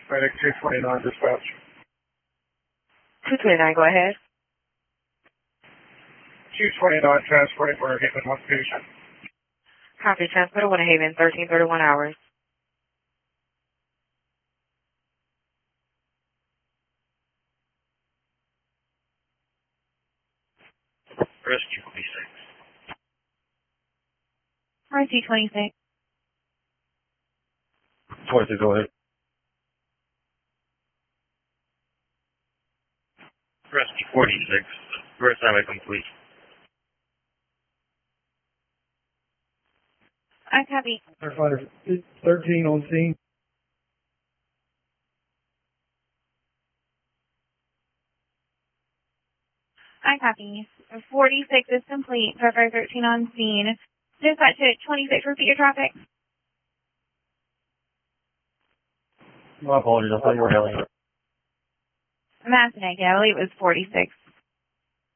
Medic 229 dispatch. 229, go ahead. 229 transporting for Haven 1 patient. Copy, transport to Winter Haven, 1331 hours. Rescue 26. RC 26. 26, go ahead. Rescue 46. First time I complete. I copy. Firefighter 13 on scene. I copy. 46 is complete. Firefighter 13 on scene. Dispatch to 26. Repeat your traffic. My apologies. I thought you were hailing. Massanutten, I believe it was 46.